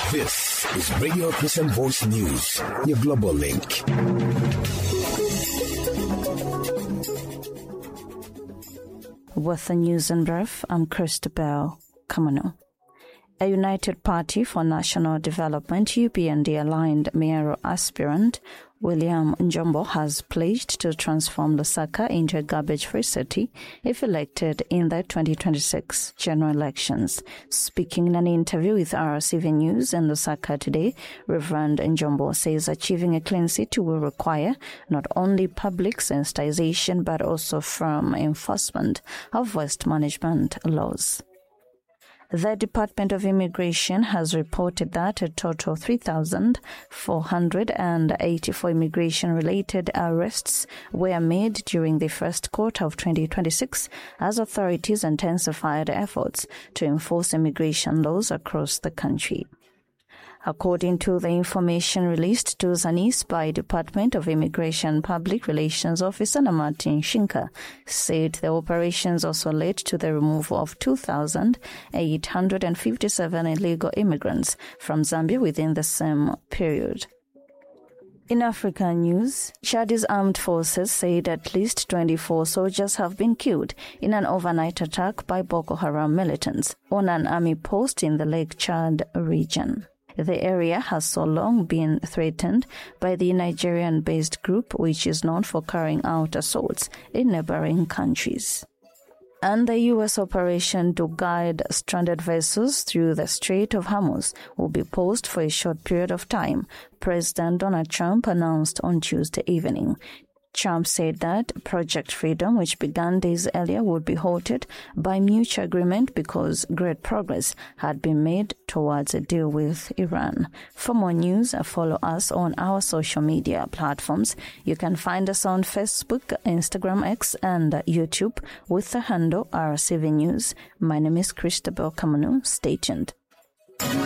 This is Radio Christian Voice News, your global link. With the news in brief, I'm Christabel Kamano. A United Party for National Development UPND-aligned mayoral aspirant William Njombo has pledged to transform Lusaka into a garbage-free city if elected in the 2026 general elections. Speaking in an interview with RCV News in Lusaka today, Reverend Njombo says achieving a clean city will require not only public sensitization but also firm enforcement of waste management laws. The Department of Immigration has reported that a total of 3,484 immigration-related arrests were made during the first quarter of 2026 as authorities intensified efforts to enforce immigration laws across the country. According to the information released to Zanis by Department of Immigration Public Relations Officer Martin Shinka, said the operations also led to the removal of 2,857 illegal immigrants from Zambia within the same period. In African news, Chad's armed forces said at least 24 soldiers have been killed in an overnight attack by Boko Haram militants on an army post in the Lake Chad region. The area has so long been threatened by the Nigerian-based group, which is known for carrying out assaults in neighboring countries. And the U.S. operation to guide stranded vessels through the Strait of Hormuz will be paused for a short period of time, President Donald Trump announced on Tuesday evening. Trump said that Project Freedom, which began days earlier, would be halted by mutual agreement because great progress had been made towards a deal with Iran. For more news, follow us on our social media platforms. You can find us on Facebook, Instagram, X, and YouTube with the handle RCV News. My name is Christabel Kamanu. Stay tuned.